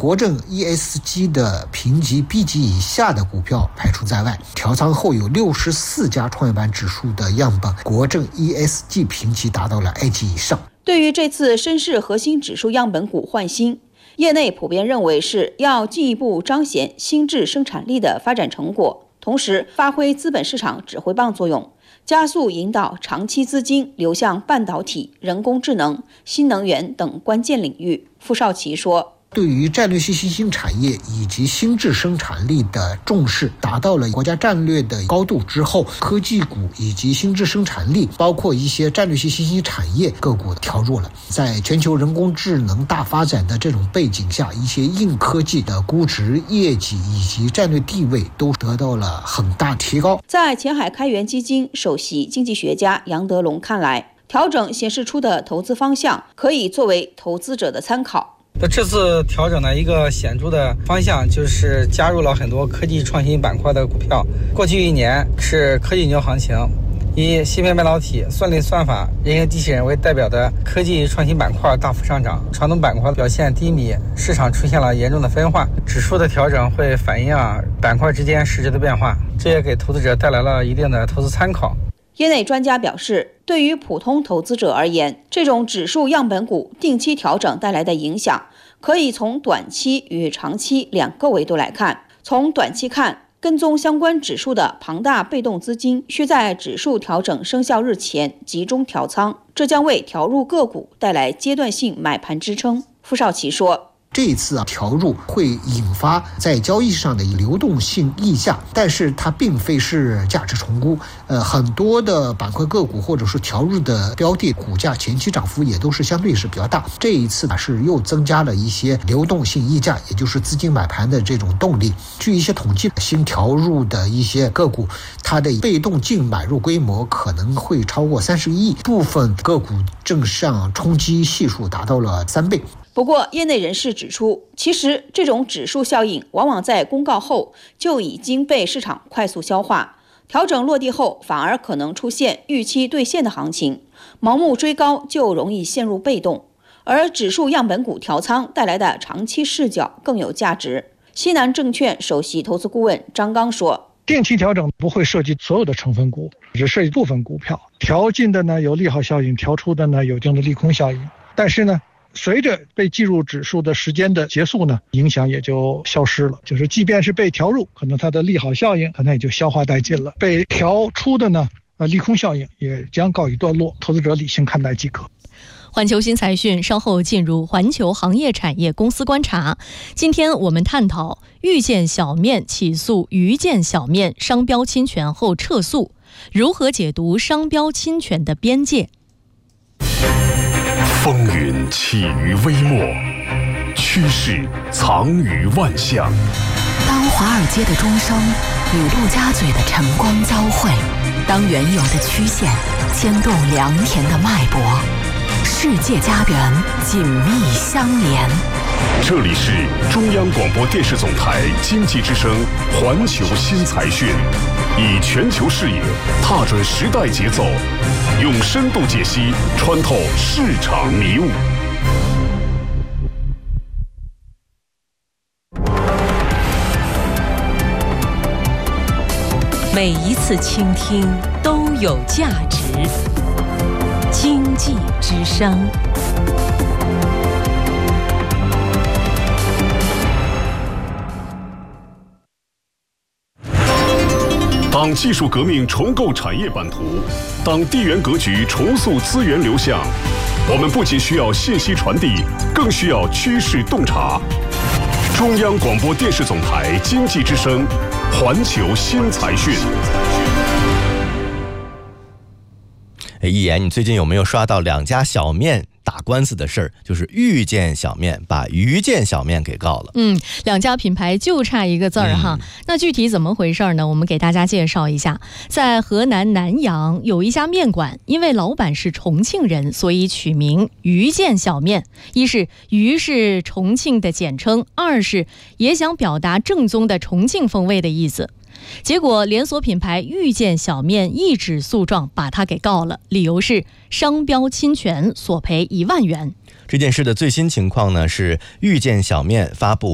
国证 ESG 的评级 B 级以下的股票排除在外。调仓后有64家创业板指数的样本，国证 ESG 评级达到了 A 级以上。 对于这次深市核心指数样本股换新，业内普遍认为是要进一步彰显新质生产力的发展成果，同时发挥资本市场指挥棒作用，加速引导长期资金流向半导体、人工智能、新能源等关键领域。傅少奇说， 对于战略性新兴产业以及新质生产力的重视达到了国家战略的高度之后，科技股以及新质生产力，包括一些战略性新兴产业个股调入了。在全球人工智能大发展的这种背景下，一些硬科技的估值、业绩以及战略地位都得到了很大提高。 在前海开源基金首席经济学家杨德龙看来，调整显示出的投资方向可以作为投资者的参考。 这次调整的一个显著的方向就是加入了很多科技创新板块的股票。过去1年是科技牛行情，以芯片半导体、算力算法、人形机器人为代表的科技创新板块大幅上涨，传统板块表现低迷，市场出现了严重的分化。指数的调整会反映板块之间实质的变化，这也给投资者带来了一定的投资参考。 业内专家表示，对于普通投资者而言，这种指数样本股定期调整带来的影响，可以从短期与长期两个维度来看。从短期看，跟踪相关指数的庞大被动资金需在指数调整生效日前集中调仓，这将为调入个股带来阶段性买盘支撑。傅少奇说， 这一次调入会引发在交易上的流动性溢价，但是它并非是价值重估。很多的板块个股或者是调入的标的股价前期涨幅也都是相对是比较大。这一次是又增加了一些流动性溢价，也就是资金买盘的这种动力。据一些统计，新调入的一些个股，它的被动净买入规模可能会超过30亿，部分个股正上冲击系数达到了3倍。 不过，业内人士指出，其实这种指数效应往往在公告后就已经被市场快速消化，调整落地后反而可能出现预期兑现的行情，盲目追高就容易陷入被动，而指数样本股调仓带来的长期视角更有价值。西南证券首席投资顾问张刚说， 定期调整不会涉及所有的成分股，只涉及部分股票，调进的呢有利好效应，调出的呢有一定的利空效应，但是呢随着被计入指数的时间的结束呢，影响也就消失了。就是即便是被调入，可能它的利好效应可能也就消化殆尽了。被调出的呢，利空效应也将告一段落，投资者理性看待即可。 环球新财讯稍后进入环球行业产业公司观察。今天我们探讨遇见小面起诉余见小面商标侵权后撤诉，如何解读商标侵权的边界。 风云起于微末，趋势藏于万象。 当华尔街的钟声与陆家嘴的晨光交汇，当原有的曲线牵动良田的脉搏，世界家园紧密相连。 这里是中央广播电视总台经济之声环球新财讯，以全球视野踏准时代节奏，用深度解析穿透市场迷雾。 每一次倾听都有价值。经济之声。 当技术革命重构产业版图，当地缘格局重塑资源流向，我们不仅需要信息传递，更需要趋势洞察。中央广播电视总台经济之声，环球新财讯。 一言，你最近有没有刷到两家小面打官司的事儿？就是遇见小面把余见小面给告了。 两家品牌就差一个字儿哈。那具体怎么回事呢？我们给大家介绍一下。在河南南阳有一家面馆，因为老板是重庆人，所以取名余见小面。一是余是重庆的简称，二是也想表达正宗的重庆风味的意思。结果连锁品牌遇见小面一纸诉状把他给告了，理由是商标侵权，索赔1万元。 这件事的最新情况呢，是遇见小面发布